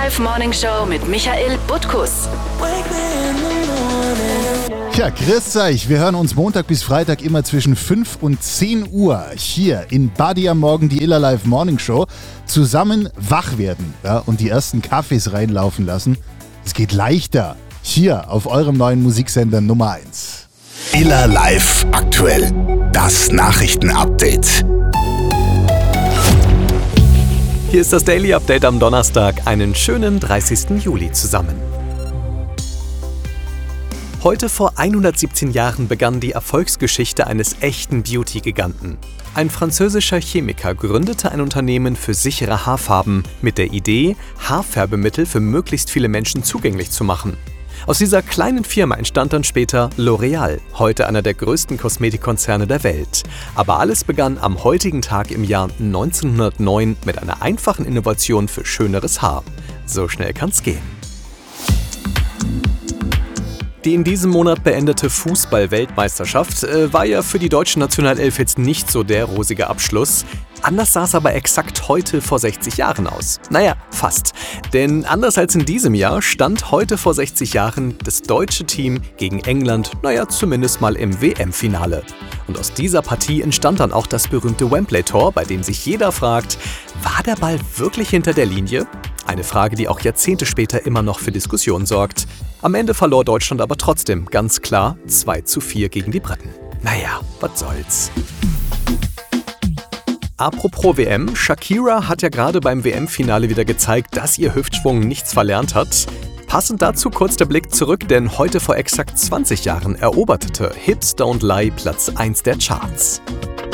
Live Morning Show mit Michael Butkus. Ja, grüß euch. Wir hören uns Montag bis Freitag immer zwischen 5 und 10 Uhr hier in Buddy am Morgen, die Iller Live Morning Show. Zusammen wach werden, ja, und die ersten Kaffees reinlaufen lassen. Es geht leichter hier auf eurem neuen Musiksender Nummer 1. Iller Live aktuell. Das Nachrichtenupdate. Hier ist das Daily Update am Donnerstag. Einen schönen 30. Juli zusammen. Heute vor 117 Jahren begann die Erfolgsgeschichte eines echten Beauty-Giganten. Ein französischer Chemiker gründete ein Unternehmen für sichere Haarfarben mit der Idee, Haarfärbemittel für möglichst viele Menschen zugänglich zu machen. Aus dieser kleinen Firma entstand dann später L'Oréal, heute einer der größten Kosmetikkonzerne der Welt. Aber alles begann am heutigen Tag im Jahr 1909 mit einer einfachen Innovation für schöneres Haar. So schnell kann's gehen. Die in diesem Monat beendete Fußball-Weltmeisterschaft war ja für die deutsche Nationalelf jetzt nicht so der rosige Abschluss. Anders sah es aber exakt heute vor 60 Jahren aus. Naja, fast. Denn anders als in diesem Jahr stand heute vor 60 Jahren das deutsche Team gegen England, zumindest mal im WM-Finale. Und aus dieser Partie entstand dann auch das berühmte Wembley-Tor, bei dem sich jeder fragt, war der Ball wirklich hinter der Linie? Eine Frage, die auch Jahrzehnte später immer noch für Diskussionen sorgt. Am Ende verlor Deutschland aber trotzdem ganz klar 2:4 gegen die Briten. Naja, was soll's. Apropos WM, Shakira hat ja gerade beim WM-Finale wieder gezeigt, dass ihr Hüftschwung nichts verlernt hat. Passend dazu kurz der Blick zurück, denn heute vor exakt 20 Jahren eroberte Hips Don't Lie Platz 1 der Charts.